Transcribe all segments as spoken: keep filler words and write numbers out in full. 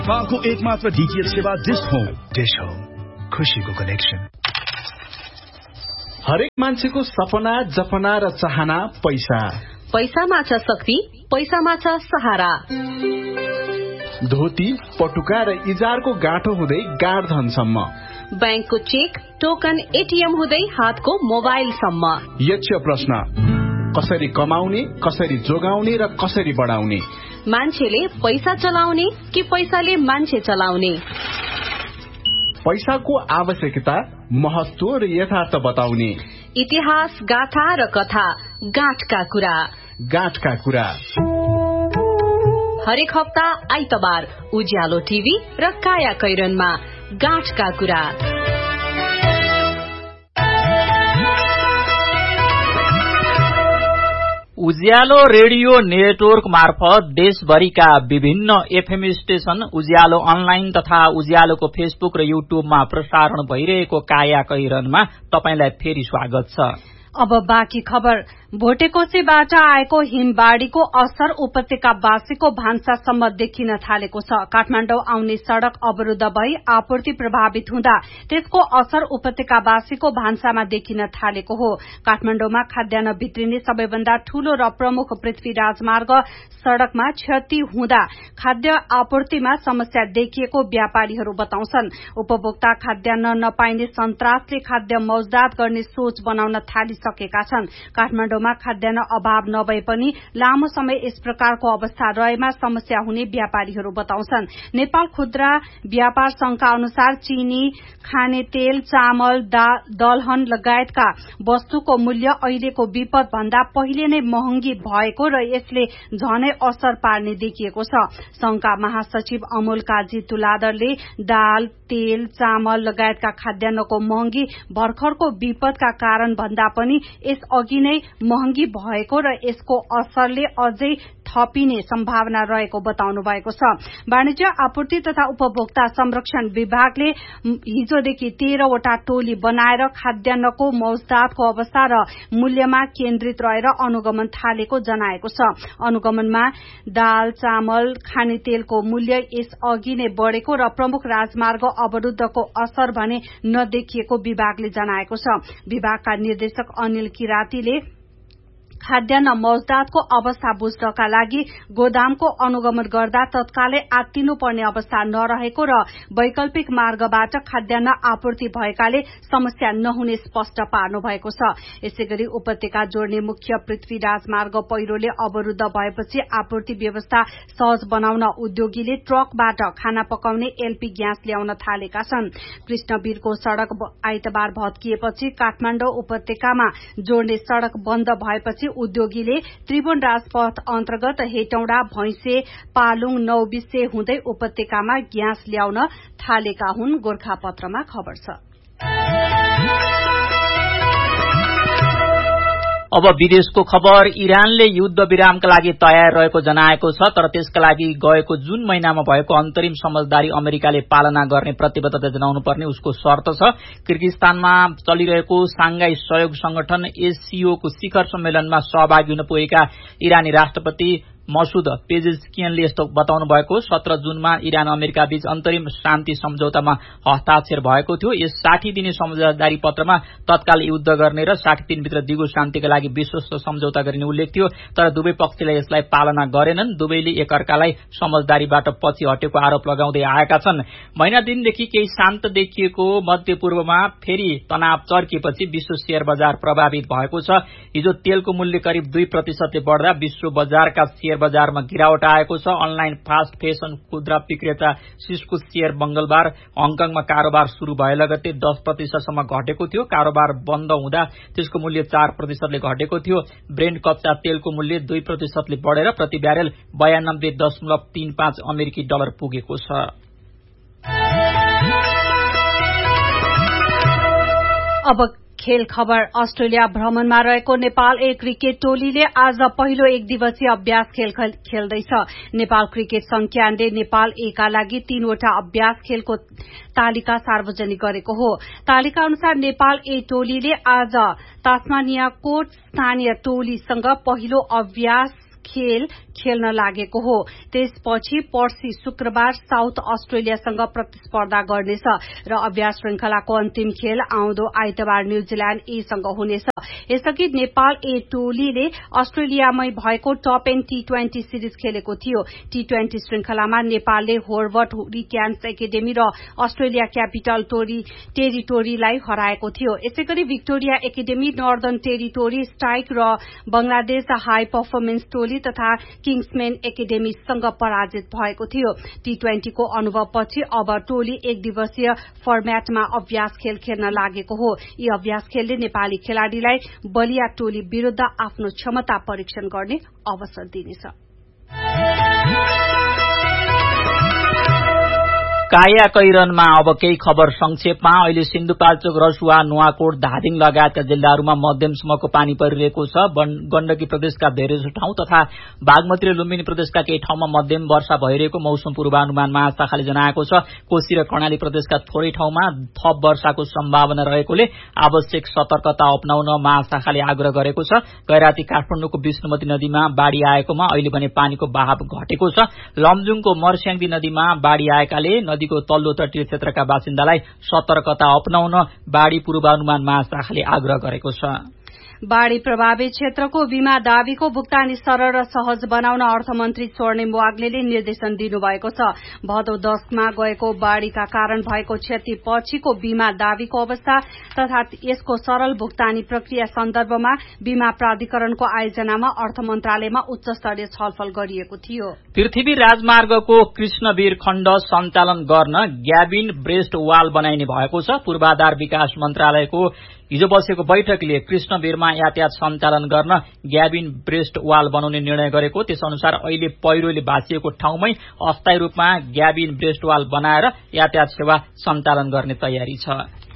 नेपालको एकमात्र डीटीएच सेवा डिश होम। डिश होम, खुशीको कनेक्सन। हरेक मान्छेको सपना, जपना र चाहना पैसा। पैसामा छ शक्ति, पैसामा छ सहारा। धोती, पटुका र इजारको गाँठो हुँदै गाड धनसम्म, बैंकको चेक, टोकन, एटीएम हुँदै हातको मोबाइलसम्म। यक्ष प्रश्न, कसरी कमाउने, कसरी जोगाउने र कसरी बढाउने? मान्छेले पैसा चलाउने कि पैसाले मान्छे चलाउने? पैसाको आवश्यकता, महत्व र यथार्थ बताउने। इतिहास, गाथा र कथा, गाँठका कुरा। गाँठका कुरा हरेक हप्ता आइतबार उज्यालो टिभी र काया कैरनमा गाँठका कुरा। उज्यालो रेडियो नेटवर्क मार्फत देशभरिका विभिन्न एफएम स्टेशन, उज्यालो अनलाइन तथा उज्यालोको फेसबुक र युट्युबमा प्रसारण भइरहेको काया कैरनमा तपाईंलाई फेरि स्वागत छ। अब बाँकी खबर। भोटेकोसेबाट आएको हिमबाढ़ीको असर उपत्यकावासीको भान्सासम्म देखिन थालेको छ। काठमाडौँ आउने सड़क अवरूद्ध भई आपूर्ति प्रभावित हुँदा त्यसको असर उपत्यकावासीको भान्सामा देखिन थालेको हो। काठमाडौँमा खाद्यान्न भित्रिने सबैभन्दा ठूलो र प्रमुख पृथ्वी राजमार्ग सड़कमा क्षति हुँदा खाद्य आपूर्तिमा समस्या देखिएको व्यापारीहरू बताउँछन्। उपभोक्ता खाद्यान्न नपाइने सन्तासले खाद्य मौजदात गर्ने सोच बनाउन थालिसकेका छन्। काठमाडौँ खाद्यान्न अभाव नभए पनि लामो समय यस प्रकारको अवस्था रहेमा समस्या हुने व्यापारीहरू बताउँछन्। नेपाल खुद्रा व्यापार संघका अनुसार चीनी, खाने तेल, चामल, दलहन लगायतका वस्तुको मूल्य अहिलेको विपद भन्दा पहिले नै महँगी भएको र यसले झनै असर पार्ने देखिएको छ। संघका महासचिव अमोल काजी तुलादरले दाल, तेल, चामल लगायतका खाद्यान्नको महँगी भर्खरको विपदका कारण भन्दा पनि यस अघि नै महँगी भएको र यसको असरले अझै थपिने सम्भावना रहेको बताउनु भएको छ। वाणिज्य आपूर्ति तथा उपभोक्ता संरक्षण विभागले हिजोदेखि तेह्रवटा टोली बनाएर खाद्यान्नको मौजदातको अवस्था र मूल्यमा केन्द्रित रहेर अनुगमन थालेको जनाएको छ। अनुगमनमा दाल, चामल, खाने तेलको मूल्य यस अघि नै बढ़ेको र प्रमुख राजमार्ग अवरूद्धको असर भने नदेखिएको विभागले जनाएको छ। विभागका निर्देशक अनिल किरातीले खाद्यान्न मौजदातको अवस्था बुझ्नका लागि गोदामको अनुगमन गर्दा तत्कालै आत्तिनु पर्ने अवस्था नरहेको र वैकल्पिक मार्गबाट खाद्यान्न आपूर्ति भएकाले समस्या नहुने स्पष्ट पार्नु भएको छ। यसैगरी उपत्यका जोड्ने मुख्य पृथ्वी राजमार्ग पहिरोले अवरूद्ध भएपछि आपूर्ति व्यवस्था सहज बनाउन उद्योगीले ट्रकबाट खाना पकाउने एलपी ग्यास ल्याउन थालेका छन्। कृष्णवीरको सड़क आइतबार भत्किएपछि काठमाडौँ उपत्यकामा जोड्ने सड़क बन्द भएपछि उद्योगीले त्रिभुवन राजपथ अन्तर्गत हेटौडा, भैंसे, पालुङ, नौबिसे हुँदै उपत्यकामा ग्यास ल्याउन थालेका हुन्। गोर्खापत्रमा खबर छ। अब विदेशको खबर। इरानले युद्ध विरामका लागि तयार रहेको जनाएको छ, तर त्यसका लागि गएको जुन महिनामा भएको अन्तरिम समझदारी अमेरिकाले पालना गर्ने प्रतिबद्धता जनाउनु पर्ने उसको शर्त छ। किर्गिस्तानमा चलिरहेको सांघाई सहयोग संगठन एससीओ को शिखर सम्मेलनमा सहभागी हुन पुगेका इरानी राष्ट्रपति मसूद पेजेस्कियनले यस्तो बताउनु भएको। सत्र जुनमा इरान अमेरिका बीच अन्तरिम शान्ति सम्झौतामा हस्ताक्षर भएको थियो। यस साठी दिने समझदारी पत्रमा तत्काल युद्ध गर्ने र साठी दिनभित्र दिगो शान्तिका लागि विश्वस्त सम्झौता गरिने उल्लेख थियो, तर दुवै पक्षले यसलाई पालना गरेनन्। दुवैले एकअर्कालाई समझदारीबाट पछि हटेको आरोप लगाउँदै आएका छन्। महिना दिनदेखि केही शान्त देखिएको मध्यपूर्वमा फेरि तनाव चर्किएपछि विश्व शेयर बजार प्रभावित भएको छ। हिजो तेलको मूल्य करिब दुई प्रतिशतले बढ़दा विश्व बजारका शेयर बजारमा गिरावट आएको छ। अनलाइन फास्ट फेसन खुद्रा विक्रेता सिस्को शेयर मंगलबार हङकङमा कारोबार शुरू भए लगत्तै दस प्रतिशतसम्म घटेको थियो। कारोबार बन्द हुँदा त्यसको मूल्य चार प्रतिशतले घटेको थियो। ब्रेन्ट कच्चा तेलको मूल्य दुई प्रतिशतले बढ़ेर प्रति ब्यारेल बयानब्बे दशमलव तीन पाँच अमेरिकी डलर पुगेको छ। अब खेल खबर। अस्ट्रेलिया भ्रमणमा रहेको नेपाल ए क्रिकेट टोलीले आज पहिलो एक दिवसीय अभ्यास खेल खेल्दैछ। नेपाल क्रिकेट संज्ञानले नेपाल ए का लागि तीनवटा अभ्यास खेलको तालिका सार्वजनिक गरेको हो। तालिका अनुसार नेपाल ए टोलीले आज तास्मानियाको स्थानीय टोलीसँग पहिलो अभ्यास खेल खेल्न लागेको हो। त्यसपछि पर्सि शुक्रबार साउथ अस्ट्रेलियासँग प्रतिस्पर्धा गर्नेछ र अभ्यास श्रृंखलाको अन्तिम खेल आउँदो आइतबार न्यूजील्याण्ड ए सँग हुनेछ। यसअघि नेपाल ए टोलीले अस्ट्रेलियामै भएको top an T twenty series खेलेको थियो। टी ट्वेन्टी श्रृंखलामा नेपालले होर्वर्ट हुरिक्यान्स एकाडेमी र अस्ट्रेलिया क्यापिटल टेरिटोरीलाई हराएको थियो। यसैगरी Victoria academy, northern territory strike र बंगलादेश हाई पर्फर्मेन्स टोली तथा किङ्समेन एकाडेमीसँग पराजित भएको थियो। टी ट्वेन्टीको अनुभवपछि अब टोली एक दिवसीय फर्मेटमा अभ्यास खेल खेल्न लागेको हो। यी अभ्यास खेलले नेपाली खेलाड़ीलाई बलिया टोली विरूद्ध आफ्नो क्षमता परीक्षण गर्ने अवसर दिनेछ। कायाकैरनमा अब केही खबर संक्षेपमा। अहिले सिन्धुपाल्चोक, रसुवा, नुवाकोट, धादिङ लगायतका जिल्लाहरूमा मध्यमसम्मको पानी परिरहेको छ। गण्डकी प्रदेशका धेरैजसो ठाउँ तथा बागमती र लुम्बिनी प्रदेशका केही ठाउँमा मध्यम वर्षा भइरहेको मौसम पूर्वानुमान महाशाखाले जनाएको छ। कोशी र कर्णाली प्रदेशका थोरै ठाउँमा थप वर्षाको सम्भावना रहेकोले आवश्यक सतर्कता अपनाउन महाशाखाले आग्रह गरेको छ। गैराती काठमाडौँको विष्णुमती नदीमा बाढ़ी आएकोमा अहिले भने पानीको बहाव घटेको छ। लमजुङको मर्स्याङदी नदीमा बाढ़ी आएकाले नदीको तल्लो तटीय क्षेत्रका बासिन्दालाई सतर्कता अपनाउन बाढ़ी पूर्वानुमान महाशाखाले आग्रह गरेको छ। बाढ़ी प्रभावित क्षेत्रको बीमा दावीको भुक्तानी सरल र सहज बनाउन अर्थमन्त्री स्वर्णिम वाग्लेले निर्देशन दिनुभएको छ। भदौ दशमा गएको बाढ़ीका कारण भएको क्षति पछिको बीमा दावीको अवस्था तथा यसको सरल भुक्तानी प्रक्रिया सन्दर्भमा बीमा प्राधिकरणको आयोजनामा अर्थ मन्त्रालयमा उच्च स्तरीय छलफल गरिएको थियो। पृथ्वी राजमार्गको कृष्णवीर खण्ड सञ्चालन गर्न ग्याबिन ब्रेस्ट वाल बनाइने भएको छ। पूर्वाधार विकास मन्त्रालयको हिजो बसेको बैठकले कृष्णवीरमा यातायात सञ्चालन गर्न ग्याबिन ब्रेस्ट वाल बनाउने निर्णय गरेको। त्यसअनुसार अहिले पहिरोले भाँसिएको ठाउँमै अस्थायी रूपमा ग्याबिन ब्रेस्ट वाल बनाएर यातायात सेवा सञ्चालन गर्ने तयारी छ।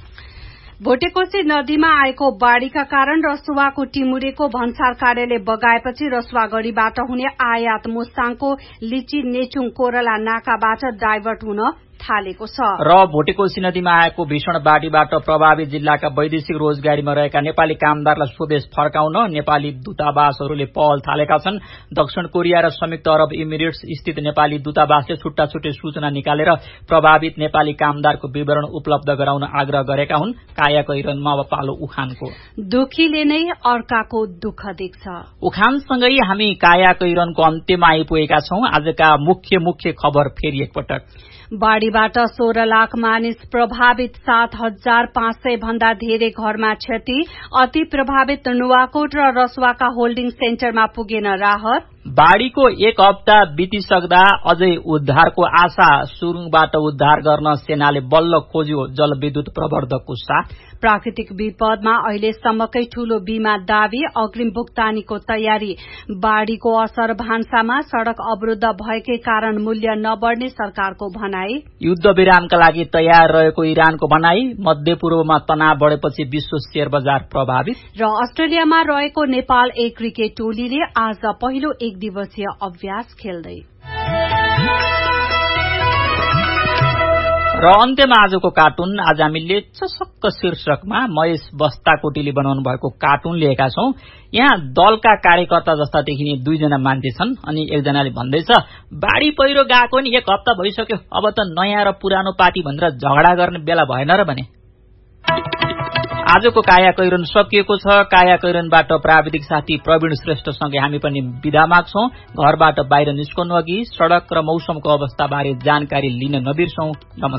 भोटेकोशी नदीमा आएको बाढ़ीका कारण रसुवाको टिमुरेको भन्सार कार्यालय बगाएपछि रसुवागढ़ीबाट हुने आयात मुस्ताङको लिची नेचुङ कोरला नाकाबाट डाइभर्ट हुन थालेको छ। र भोटेकोशी नदीमा आएको भीषण बाढ़ीबाट प्रभावित जिल्लाका वैदेशिक रोजगारीमा रहेका नेपाली कामदारलाई स्वदेश फर्काउन नेपाली दूतावासहरूले पहल थालेका छन्। दक्षिण कोरिया र संयुक्त अरब इमिरेट्स स्थित नेपाली दूतावासले छुट्टा छुट्टै सूचना निकालेर प्रभावित नेपाली कामदारको विवरण उपलब्ध गराउन आग्रह गरेका हुन्। कायाकैरनमा अब पालो उखानको। दुखीले नै अर्काको दुःख देख्छ। उखानसँगै हामी कायाकैरनको अन्त्यमा आइपुगेका छौं। आजका मुख्य मुख्य खबर फेरि एकपटक। बाढ़ीबाट सोह्र लाख मानिस प्रभावित, सात हजार पाँच सय भन्दा धेरै घरमा क्षति। अति प्रभावित नुवाकोट र रसुवाका होल्डिङ सेन्टरमा पुगेन राहत। बाढ़ीको एक हप्ता बितिसक्दा अझै उद्धारको आशा। सुरुङबाट उद्धार गर्न सेनाले बल्ल खोज्यो जलविद्युत प्रवर्धकको साथ। प्राकृतिक विपदमा अहिलेसम्मकै ठूलो बीमा दावी, अग्रिम भुक्तानीको तयारी। बाढ़ीको असर भान्सामा, सड़क अवरूद्ध भएकै कारण मूल्य नबढ़ने सरकारको भनाई। युद्ध विरामका लागि तयार रहेको इरानको भनाई। मध्यपूर्वमा तनाव बढ़ेपछि विश्व शेयर बजार प्रभावित। र अस्ट्रेलियामा रहेको नेपाल ए क्रिकेट टोलीले आज पहिलो एक दिवसीय अभ्यास खेल्दै। र अन्त्यमा आजको कार्टुन। आज हामीले चसक्क शीर्षकमा महेश बस्ताकोटीले बनाउनु भएको कार्टुन लिएका छौं। यहाँ दलका कार्यकर्ता जस्ता देखिने दुईजना मान्छे छन् अनि एकजनाले भन्दैछ बाढ़ी पहिरो गएको नि एक हप्ता भइसक्यो, अब त नयाँ र पुरानो पार्टी भनेर झगडा गर्ने बेला भएन र भने। आजको कायाकैरन सकिएको छ। कायाकैरनबाट प्राविधिक साथी प्रवीण श्रेष्ठसँगै हामी पनि बिदा माग्छौं। घरबाट बाहिर निस्कनु अघि सड़क र मौसमको अवस्थाबारे जानकारी लिन नबिर्सौं। नमस्कार।